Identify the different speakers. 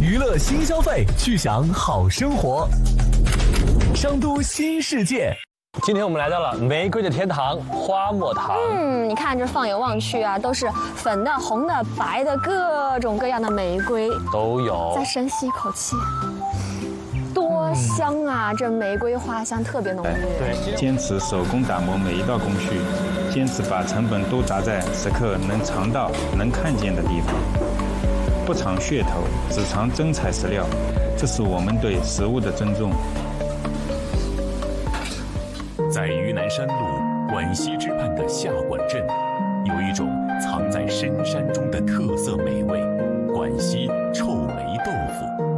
Speaker 1: 娱乐新消费，去享好生活。商都新世界。
Speaker 2: 今天我们来到了玫瑰的天堂花木堂。
Speaker 3: 你看这放眼望去啊，都是粉的、红的、白的，各种各样的玫瑰
Speaker 2: 都有。
Speaker 3: 再深吸一口气，多香啊！这玫瑰花香特别浓郁。
Speaker 2: 对，
Speaker 4: 坚持手工打磨每一道工序，坚持把成本都砸在食客能尝到、能看见的地方，不尝噱头，只尝真材实料，这是我们对食物的尊重。
Speaker 5: 在榆南山路管西支畔的下管镇，有一种藏在深山中的特色美味——管西臭梅